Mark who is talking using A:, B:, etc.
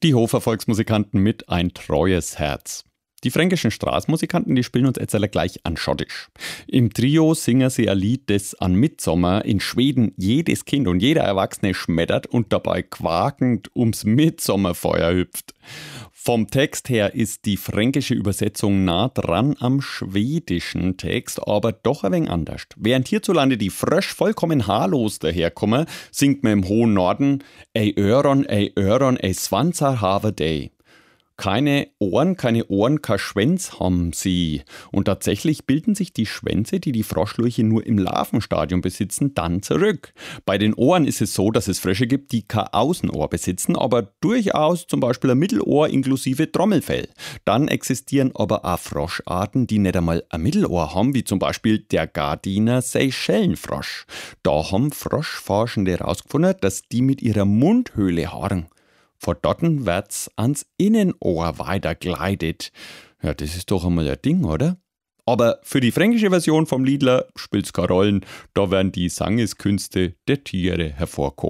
A: Die Hofer Volksmusikanten mit Ein treues Herz. Die fränkischen Straßmusikanten, die spielen uns jetzt alle gleich an Schottisch. Im Trio singen sie ein Lied, das an Mittsommer in Schweden jedes Kind und jeder Erwachsene schmettert und dabei quakend ums Mittsommerfeuer hüpft. Vom Text her ist die fränkische Übersetzung nah dran am schwedischen Text, aber doch ein wenig anders. Während hierzulande die Frösch vollkommen haarlos daherkommen, singt man im hohen Norden Ei Öron, ei Swansar have day. Keine Ohren, kein Schwänz haben sie. Und tatsächlich bilden sich die Schwänze, die die Froschlurche nur im Larvenstadium besitzen, dann zurück. Bei den Ohren ist es so, dass es Frösche gibt, die kein Außenohr besitzen, aber durchaus zum Beispiel ein Mittelohr inklusive Trommelfell. Dann existieren aber auch Froscharten, die nicht einmal ein Mittelohr haben, wie zum Beispiel der Gardiner Seychellenfrosch. Da haben Froschforschende herausgefunden, dass die mit ihrer Mundhöhle harren. Von dorten wird's ans Innenohr weitergleitet. Ja, das ist doch einmal ein Ding, oder? Aber für die fränkische Version vom Liedler spielt's keine Rollen. Da werden die Sangeskünste der Tiere hervorgehoben.